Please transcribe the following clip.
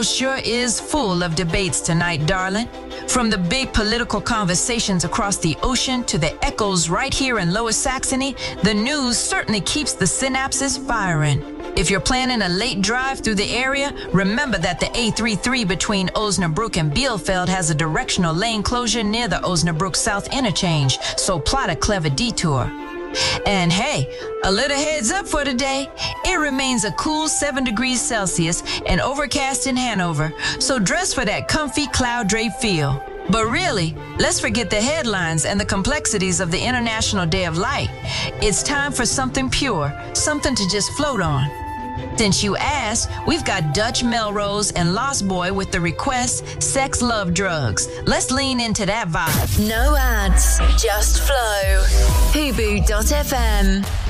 world sure is full of debates tonight, darling. From the big political conversations across the ocean to the echoes right here in Lower Saxony, the news certainly keeps the synapses firing. If you're planning a late drive through the area, remember that the A33 between Osnabrück and Bielefeld has a directional lane closure near the Osnabrück South interchange, so plot a clever detour. And hey, a little heads up for today. It remains a cool 7 degrees Celsius and overcast in Hanover, so dress for that comfy cloud-draped feel. But really, let's forget the headlines and the complexities of the International Day of Light. It's time for something pure, something to just float on. Since you asked, we've got Dutch Melrose and Lost Boy with the request, Sex, Love, Drugs. Let's lean into that vibe. No ads, just flow. Hubu.fm.